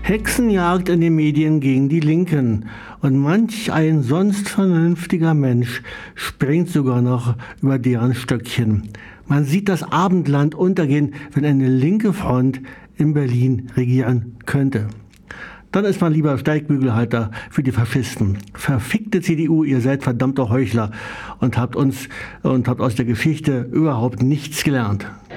Hexenjagd in den Medien gegen die Linken. Und manch ein sonst vernünftiger Mensch springt sogar noch über deren Stöckchen. Man sieht das Abendland untergehen, wenn eine linke Front in Berlin regieren könnte. Dann ist man lieber Steigbügelhalter für die Faschisten. Verfickte CDU, ihr seid verdammte Heuchler und habt aus der Geschichte überhaupt nichts gelernt.